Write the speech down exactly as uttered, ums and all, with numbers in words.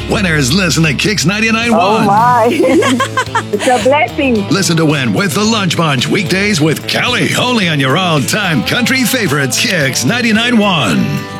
Winners listen to Kicks ninety-nine point one. Oh, my. It's a blessing. Listen to Win with the Lunch Bunch weekdays with Kelly, only on your all-time country favorites, Kicks ninety-nine point one.